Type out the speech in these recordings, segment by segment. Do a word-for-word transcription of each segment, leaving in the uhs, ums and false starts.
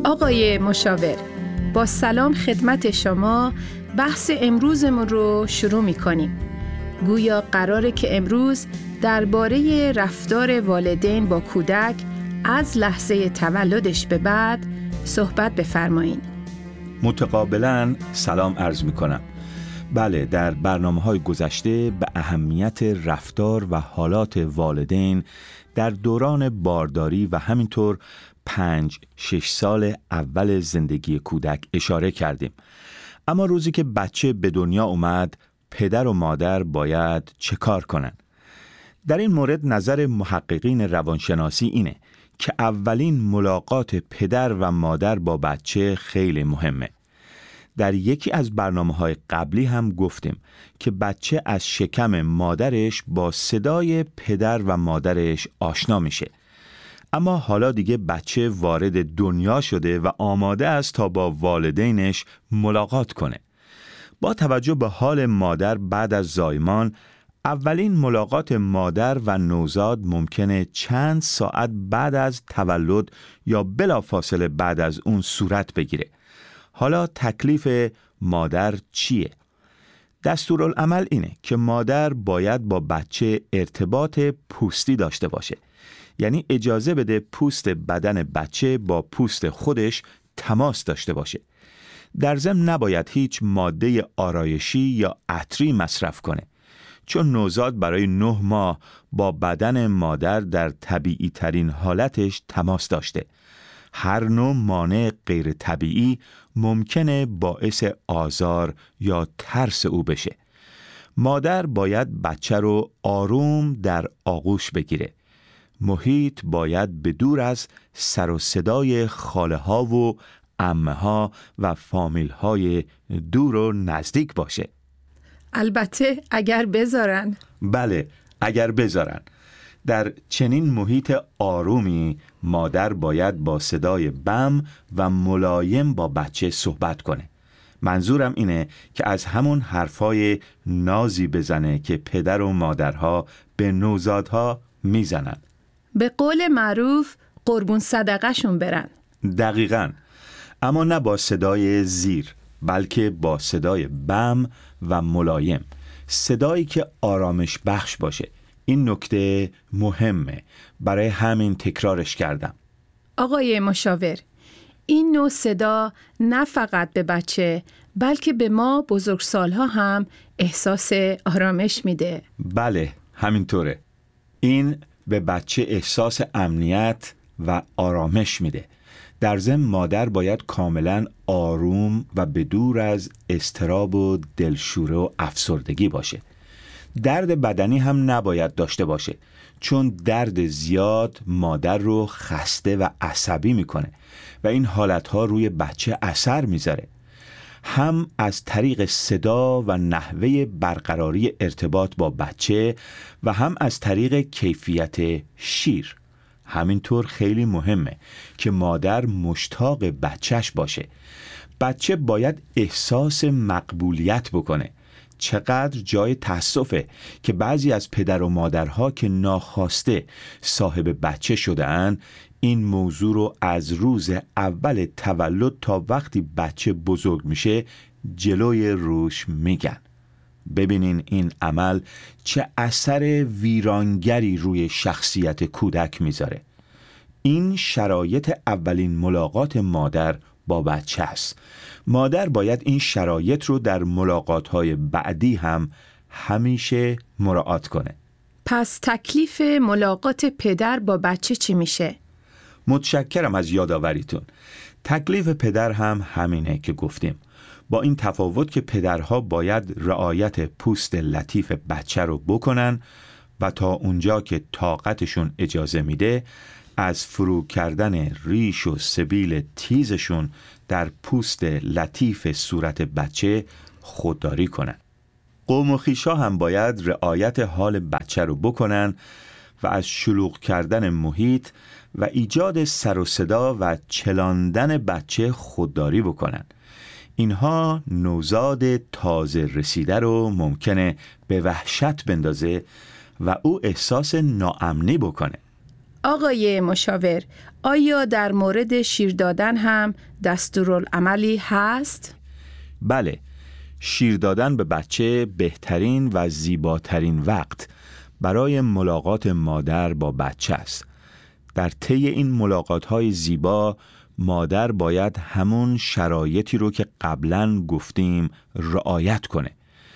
آقای مشاور، با سلام خدمت شما. بحث امروزمون رو شروع می‌کنیم. گویا قراره که امروز درباره رفتار والدین با کودک از لحظه تولدش به بعد صحبت بفرمایید. متقابلاً سلام عرض می‌کنم. بله، در برنامه‌های گذشته به اهمیت رفتار و حالات والدین در دوران بارداری و همینطور پنج شش سال اول زندگی کودک اشاره کردیم. اما روزی که بچه به دنیا اومد، پدر و مادر باید چه کار کنن؟ در این مورد نظر محققین روانشناسی اینه که اولین ملاقات پدر و مادر با بچه خیلی مهمه. در یکی از برنامه‌های قبلی هم گفتیم که بچه از شکم مادرش با صدای پدر و مادرش آشنا میشه. اما حالا دیگه بچه وارد دنیا شده و آماده است تا با والدینش ملاقات کنه. با توجه به حال مادر بعد از زایمان، اولین ملاقات مادر و نوزاد ممکنه چند ساعت بعد از تولد یا بلافاصله بعد از اون صورت بگیره. حالا تکلیف مادر چیه؟ دستورالعمل اینه که مادر باید با بچه ارتباط پوستی داشته باشه. یعنی اجازه بده پوست بدن بچه با پوست خودش تماس داشته باشه. در ضمن نباید هیچ ماده آرایشی یا عطری مصرف کنه، چون نوزاد برای نه ماه با بدن مادر در طبیعی ترین حالتش تماس داشته. هر نوع مانع غیر طبیعی ممکنه باعث آزار یا ترس او بشه. مادر باید بچه رو آروم در آغوش بگیره. محیط باید به دور از سر و صدای خاله ها و عمه ها و فامیل های دور و نزدیک باشه. البته اگر بذارن. بله، اگر بذارن. در چنین محیط آرومی مادر باید با صدای بم و ملایم با بچه صحبت کنه. منظورم اینه که از همون حرفای نازی بزنه که پدر و مادرها به نوزادها میزنن. به قول معروف قربون صدقه شون برن. دقیقاً. اما نه با صدای زیر، بلکه با صدای بم و ملایم. صدایی که آرامش بخش باشه. این نکته مهمه، برای همین تکرارش کردم. آقای مشاور، این نوع صدا نه فقط به بچه بلکه به ما بزرگسالها هم احساس آرامش میده. بله، همینطوره. این به بچه احساس امنیت و آرامش میده. در ضمن مادر باید کاملا آروم و به دور از اضطراب و دلشوره و افسردگی باشه. درد بدنی هم نباید داشته باشه، چون درد زیاد مادر رو خسته و عصبی میکنه و این حالتها روی بچه اثر میذاره. هم از طریق صدا و نحوه برقراری ارتباط با بچه و هم از طریق کیفیت شیر. همینطور خیلی مهمه که مادر مشتاق بچهش باشه. بچه باید احساس مقبولیت بکنه. چقدر جای تأسفه که بعضی از پدر و مادرها که ناخواسته صاحب بچه شده‌اند این موضوع رو از روز اول تولد تا وقتی بچه بزرگ میشه جلوی روش میگن. ببینین این عمل چه اثر ویرانگری روی شخصیت کودک میذاره. این شرایط اولین ملاقات مادر با بچه است. مادر باید این شرایط رو در ملاقات‌های بعدی هم همیشه مراعات کنه. پس تکلیف ملاقات پدر با بچه چی میشه؟ متشکرم از یادآوریتون. تکلیف پدر هم همینه که گفتیم، با این تفاوت که پدرها باید رعایت پوست لطیف بچه رو بکنن و تا اونجا که طاقتشون اجازه میده از فرو کردن ریش و سبیل تیزشون در پوست لطیف صورت بچه خودداری کنن. قوم و خویشا هم باید رعایت حال بچه رو بکنن و از شلوغ کردن محیط و ایجاد سر و صدا و چلاندن بچه خودداری بکنن. اینها نوزاد تازه رسیده رو ممکنه به وحشت بندازه و او احساس ناامنی بکنه. آقای مشاور، آیا در مورد شیر دادن هم دستورالعملی هست؟ بله، شیر دادن به بچه بهترین و زیباترین وقت برای ملاقات مادر با بچه است. در طی این ملاقات‌های زیبا مادر باید همون شرایطی رو که قبلاً گفتیم رعایت کنه.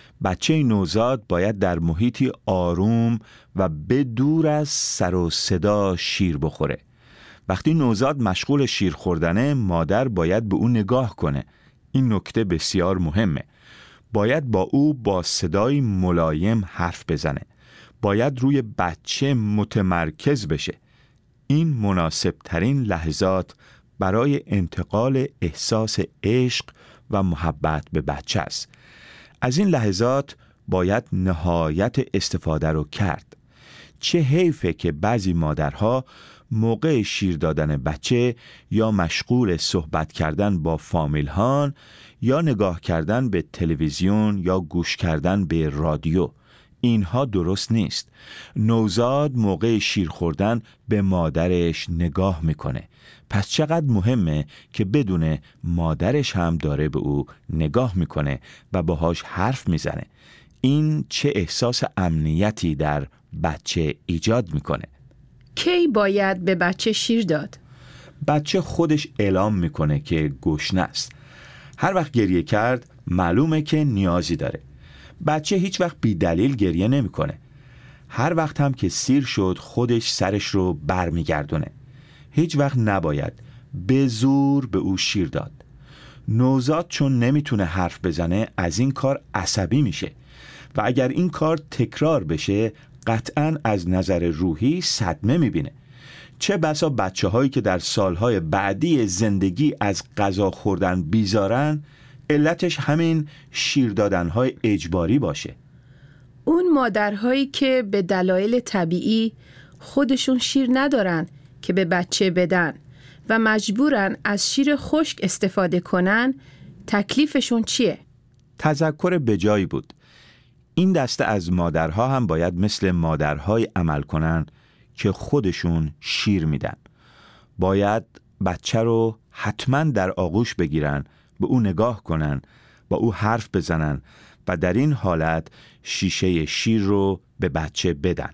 بچه نوزاد باید در محیطی آروم و بدور از سر و صدا شیر بخوره. وقتی نوزاد مشغول شیر خوردنه، مادر باید به او نگاه کنه. این نکته بسیار مهمه. باید با او با صدای ملایم حرف بزنه. باید روی بچه متمرکز بشه. این مناسب ترین لحظات برای انتقال احساس عشق و محبت به بچه است. از این لحظات باید نهایت استفاده رو کرد. چه حیفه که بعضی مادرها موقع شیر دادن بچه یا مشغول صحبت کردن با فامیل‌هان یا نگاه کردن به تلویزیون یا گوش کردن به رادیو. اینها درست نیست. نوزاد موقع شیر خوردن به مادرش نگاه میکنه. پس چقدر مهمه که بدونه مادرش هم داره به او نگاه میکنه و باهاش حرف میزنه. این چه احساس امنیتی در بچه ایجاد میکنه. کی باید به بچه شیر داد؟ بچه خودش اعلام میکنه که گشنه است. هر وقت گریه کرد معلومه که نیازی داره. بچه هیچ وقت بی دلیل گریه نمیکنه. هر وقت هم که سیر شد خودش سرش رو برمیگردونه. هیچ وقت نباید به زور به او شیر داد. نوزاد چون نمیتونه حرف بزنه از این کار عصبی میشه و اگر این کار تکرار بشه قطعاً از نظر روحی صدمه میبینه. چه بسا بچه هایی که در سالهای بعدی زندگی از غذا خوردن بیزارن علتش همین شیر دادنهای اجباری باشه. اون مادرهایی که به دلایل طبیعی خودشون شیر ندارن که به بچه بدن و مجبورن از شیر خشک استفاده کنن، تکلیفشون چیه؟ تذکر بجایی بود. این دسته از مادرها هم باید مثل مادرهای عمل کنن که خودشون شیر میدن. باید بچه رو حتما در آغوش بگیرن، به او نگاه کنن، با او حرف بزنن و در این حالت شیشه شیر رو به بچه بدن.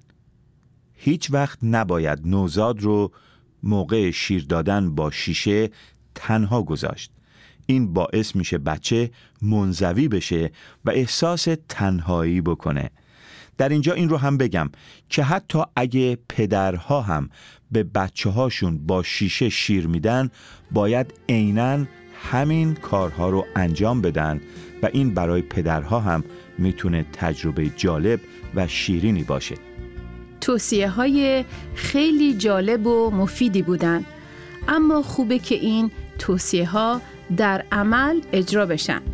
هیچ وقت نباید نوزاد رو موقع شیر دادن با شیشه تنها گذاشت. این باعث میشه بچه منزوی بشه و احساس تنهایی بکنه. در اینجا این رو هم بگم که حتی اگه پدرها هم به بچه هاشون با شیشه شیر میدن، باید عیناً همین کارها رو انجام بدن و این برای پدرها هم میتونه تجربه جالب و شیرینی باشه. توصیه های خیلی جالب و مفیدی بودن، اما خوبه که این توصیه ها در عمل اجرا بشن.